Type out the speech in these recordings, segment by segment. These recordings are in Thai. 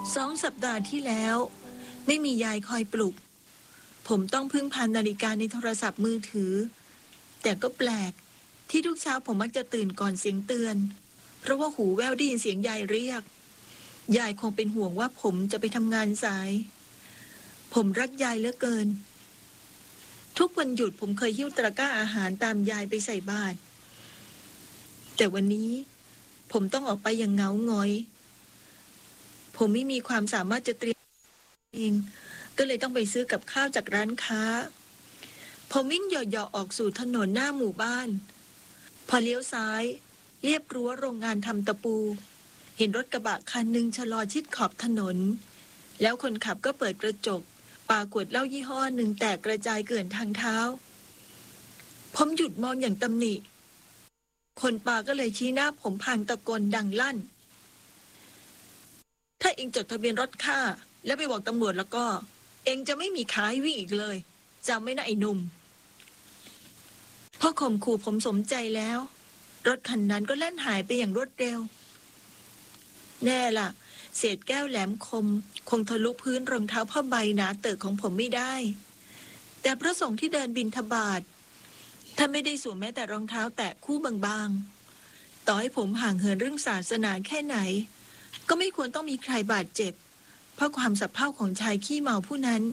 2 สัปดาห์ที่แล้วไม่มียายคอยปลุกผมต้องพึ่งพานาฬิกาในโทรศัพท์มือถือแต่ก็แปลกที่ทุกเช้าผมมักจะตื่นก่อนเสียงเตือนเพราะว่าหูแว่วได้ยินเสียงยายเรียกยายคงเป็นห่วงว่าผมจะไปทำงานสายผมรักยายเหลือเกินทุกวันหยุดผมเคยหิ้วตะกร้าอาหารตามยายไปใส่บาตรแต่วันนี้ผมต้องออกไปอย่างเหงาหงอยผมไม่มีความสามารถจะเตรียมเองก็เลยต้องไปซื้อกับข้าวจากร้านค้าผมวิ่งเหยาะๆออกสู่ถนนหน้าหมู่บ้านพอเลี้ยวซ้ายเรียบรั้วโรงงานทำตะปูเห็นรถกระบะคันหนึ่งชะลอชิดขอบถนนแล้วคนขับก็เปิดกระจกปาขวดเหล้ายี่ห้อหนึ่งแตกกระจายเกลื่อนทางเท้าผมหยุดมองอย่างตำหนิคนปาก็เลยชี้หน้าผมพลางตะโกนดังลั่นถ้าเองจดทะเบียนรถข้าแล้วไปบอกตำรวจแล้วก็เองจะไม่มีขาให้วิ่งอีกเลยจำไว้นะไอ้หนุ่มพอข่มขู่ผมสมใจแล้วรถคันนั้นก็แล่นหายไปอย่างรวดเร็วแน่ล่ะเศษแก้วแหลมคมคงทะลุพื้นรองเท้าผ้าใบหนาเตอะของผมไม่ได้แต่พระสงฆ์ที่เดินบิณฑบาตท่านไม่ได้สวมแม้แต่รองเท้าแตะคู่บางๆต่อให้ผมห่างเหินเรื่องศาสนาแค่ไหนก็ไม่ควรต้องมีใครบาดเจ็บเพราะความสะเพร่าของชายขี้เมาผู้นั้น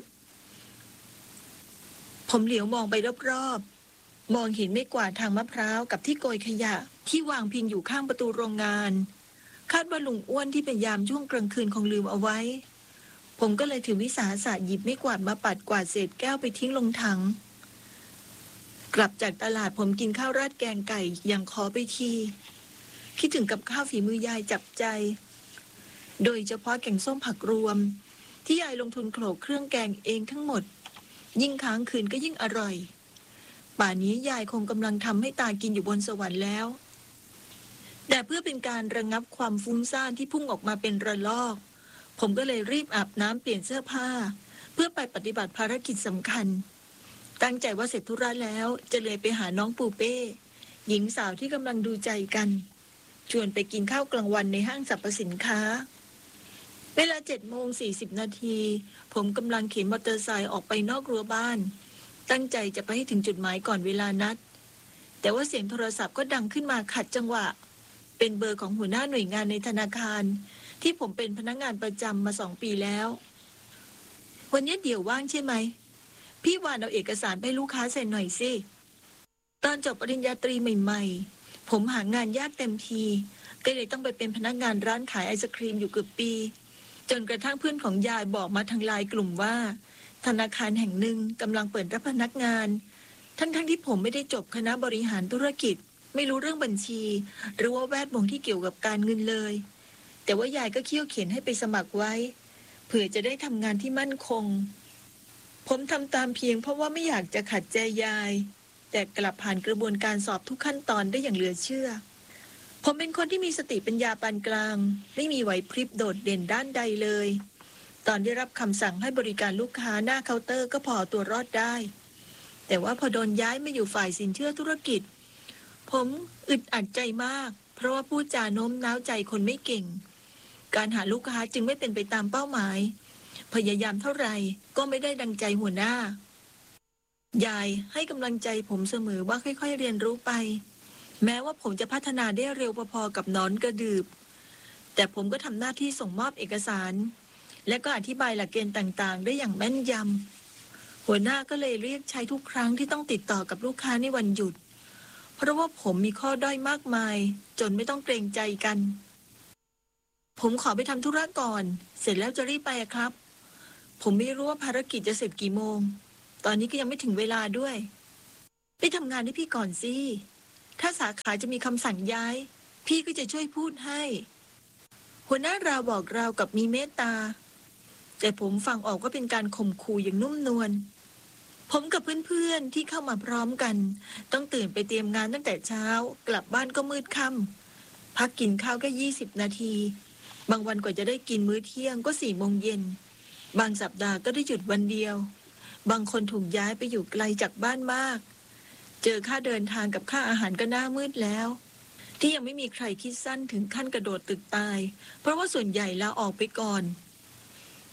ผมเหลียวมองไปรอบๆมองเห็นไม่กวาดทางมะพร้าวกับที่โกยขยะที่วางพิงอยู่ข้างประตูโรงงานคาดว่าลุงอ้วนที่เป็นยามช่วงกลางคืนคงลืมเอาไว้ผมก็เลยถือวิสาสะหยิบไม่กวาดมาปัดกวาดเศษแก้วไปทิ้งลงถังกลับจากตลาดผมกินข้าวราดแกงไก่อย่างขอไปทีคิดถึงกับข้าวฝีมือยายจับใจโดยเฉพาะแกงส้มผักรวมที่ยายลงทุนโขลกเครื่องแกงเองทั้งหมดยิ่งค้างคืนก็ยิ่งอร่อยป่านนี้ยายคงกำลังทำให้ตากินอยู่บนสวรรค์แล้วแต่เพื่อเป็นการระงับความฟุ้งซ่านที่พุ่งออกมาเป็นระลอกผมก็เลยรีบอาบน้ำเปลี่ยนเสื้อผ้าเพื่อไปปฏิบัติภารกิจสำคัญตั้งใจว่าเสร็จธุระแล้วจะเลยไปหาน้องปูเป้หญิงสาวที่กำลังดูใจกันชวนไปกินข้าวกลางวันในห้างสรรพสินค้าเวลา7:40 นาทีผมกำลังเข็นมอเตอร์ไซค์ออกไปนอกรั้วบ้านตั้งใจจะไปให้ถึงจุดหมายก่อนเวลานัดแต่ว่าเสียงโทรศัพท์ก็ดังขึ้นมาขัดจังหวะเป็นเบอร์ของหัวหน้าหน่วยงานในธนาคารที่ผมเป็นพนักงานประจำมา2 ปีแล้ววันนี้เดี๋ยวว่างใช่ไหมพี่วานเอาเอกสารไปลูกค้าเซ็นหน่อยสิตอนจบปริญญาตรีใหม่ๆผมหางานยากเต็มทีก็เลยต้องไปเป็นพนักงานร้านขายไอศครีมอยู่เกือบปีจนกระทั่งเพื่อนของยายบอกมาทางไลน์กลุ่มว่าธนาคารแห่งหนึ่งกำลังเปิดรับพนักงานทั้งที่ผมไม่ได้จบคณะบริหารธุรกิจไม่รู้เรื่องบัญชีหรือว่าแวดวงที่เกี่ยวกับการเงินเลยแต่ว่ายายก็เคี่ยวเข็นให้ไปสมัครไว้เผื่อจะได้ทำงานที่มั่นคงผมทำตามเพียงเพราะว่าไม่อยากจะขัดใจยายแต่กลับผ่านกระบวนการสอบทุกขั้นตอนได้อย่างเหลือเชื่อผมเป็นคนที่มีสติปัญญาปานกลางไม่มีไหวพริบโดดเด่นด้านใดเลยตอนได้รับคำสั่งให้บริการลูกค้าหน้าเคาน์เตอร์ก็พอตัวรอดได้แต่ว่าพอโดนย้ายมาอยู่ฝ่ายสินเชื่อธุรกิจผมอึดอัดใจมากเพราะว่าพูดจาโน้มน้าวใจคนไม่เก่งการหาลูกค้าจึงไม่เป็นไปตามเป้าหมายพยายามเท่าไหร่ก็ไม่ได้ดังใจหัวหน้ายายให้กำลังใจผมเสมอว่าค่อยๆเรียนรู้ไปแม้ว่าผมจะพัฒนาได้เร็วพอๆกับหนอนกระดืบแต่ผมก็ทำหน้าที่ส่งมอบเอกสารและก็อธิบายหลักเกณฑ์ต่างๆได้อย่างแม่นยำหัวหน้าก็เลยเรียกใช้ทุกครั้งที่ต้องติดต่อกับลูกค้าในวันหยุดเพราะว่าผมมีข้อด้อยมากมายจนไม่ต้องเกรงใจกันผมขอไปทำธุระก่อนเสร็จแล้วจะรีบไปครับผมไม่รู้ว่าภารกิจจะเสร็จกี่โมงตอนนี้ก็ยังไม่ถึงเวลาด้วยไปทำงานให้พี่ก่อนสิถ้าสาขาจะมีคำสั่งย้ายพี่ก็จะช่วยพูดให้หัวหน้าราวบอกราวกับมีเมตตาแต่ผมฟังออกว่าเป็นการข่มขู่อย่างนุ่มนวลผมกับเพื่อนๆที่เข้ามาพร้อมกันต้องตื่นไปเตรียมงานตั้งแต่เช้ากลับบ้านก็มืดค่ำพักกินข้าวแค่20 นาทีบางวันกว่าจะได้กินมื้อเที่ยงก็4 โมงเย็นบางสัปดาห์ก็ได้หยุดวันเดียวบางคนถูกย้ายไปอยู่ไกลจากบ้านมากเจอค่าเดินทางกับค่าอาหารก็น่ามืดแล้วที่ยังไม่มีใครคิดสั้นถึงขั้นกระโดดตึกตายเพราะว่าส่วนใหญ่ลาออกไปก่อน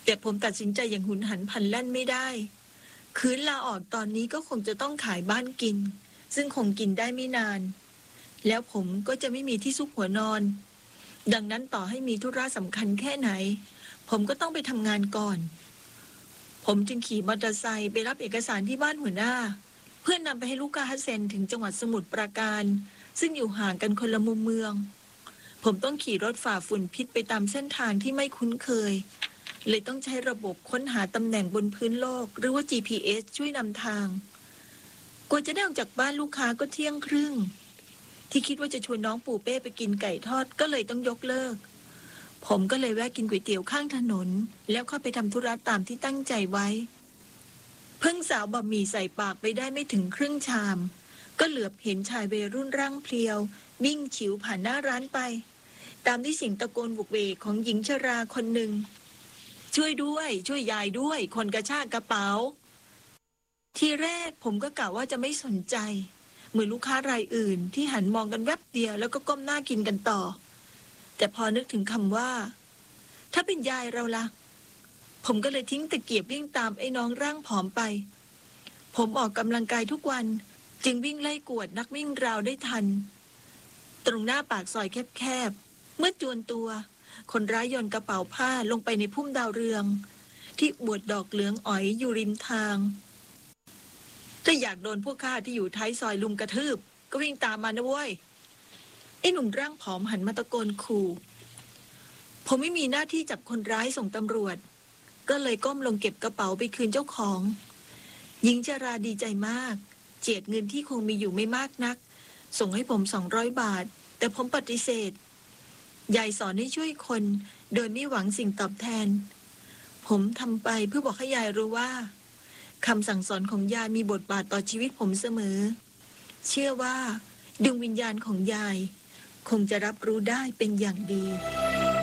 แต่ผมตัดสินใจอย่างหุนหันพลันแล่นไม่ได้คืนลาออกตอนนี้ก็คงจะต้องขายบ้านกินซึ่งคงกินได้ไม่นานแล้วผมก็จะไม่มีที่ซุกหัวนอนดังนั้นต่อให้มีธุระสำคัญแค่ไหนผมก็ต้องไปทำงานก่อนผมจึงขี่มอเตอร์ไซค์ไปรับเอกสารที่บ้านหัวหน้าเพื่อนำไปให้ลูกค้าเซ็นถึงจังหวัดสมุทรปราการซึ่งอยู่ห่างกันคนละมุมเมืองผมต้องขี่รถฝ่าฝุ่นพิษไปตามเส้นทางที่ไม่คุ้นเคยเลยต้องใช้ระบบค้นหาตำแหน่งบนพื้นโลกหรือว่า GPS ช่วยนำทางกว่าจะได้ออกจากบ้านลูกค้าก็เที่ยงครึ่งที่คิดว่าจะชวนน้องปู่เป้ไปกินไก่ทอดก็เลยต้องยกเลิกผมก็เลยแวะกินก๋วยเตี๋ยวข้างถนนแล้วเข้าไปทำธุระตามที่ตั้งใจไว้เพิ่งสาวบะหมี่ใส่ปากไปได้ไม่ถึงครึ่งชามก็เหลือบเห็นชายวัยรุ่นร่างเพรียววิ่งฉิวผ่านหน้าร้านไปตามที่เสียงตะโกนบุกเวกของหญิงชราคนหนึ่งช่วยด้วยช่วยยายด้วยคนกระชากกระเป๋าทีแรกผมก็กะว่าจะไม่สนใจเหมือนลูกค้ารายอื่นที่หันมองกันแวบเดียวแล้วก็ก้มหน้ากินกันต่อแต่พอนึกถึงคำว่าถ้าเป็นยายเราล่ะผมก็เลยทิ้งตะเกียบวิ่งตามไอ้น้องร่างผอมไปผมออกกำลังกายทุกวันจึงวิ่งไล่กวดนักวิ่งราวได้ทันตรงหน้าปากซอยแคบๆเมื่อจวนตัวคนร้ายโยนกระเป๋าผ้าลงไปในพุ่มดาวเรืองที่บวดดอกเหลืองอ๋อยอยู่ริมทางถ้าอยากโดนพวกข้าที่อยู่ท้ายซอยลุมกระทืบก็วิ่งตามมานะเว้ยไอ้หนุ่มร่างผอมหันมาตะโกนขู่ผมไม่มีหน้าที่จับคนร้ายส่งตำรวจก็เลยก้มลงเก็บกระเป๋าไปคืนเจ้าของหญิงชราดีใจมากเจียดเงินที่คงมีอยู่ไม่มากนักส่งให้ผม200 บาทแต่ผมปฏิเสธยายสอนให้ช่วยคนโดยไม่หวังสิ่งตอบแทนผมทำไปเพื่อบอกให้ยายรู้ว่าคำสั่งสอนของยายมีบทบาทต่อชีวิตผมเสมอเชื่อว่าดวงวิญญาณของยายคงจะรับรู้ได้เป็นอย่างดี